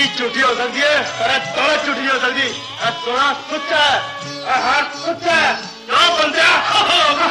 जिंदगी झूठी हो सकती है पर दौलत झूठी हो सकती। सोना सुच्चा है, हाथ सुच्चा है। क्यों बंदे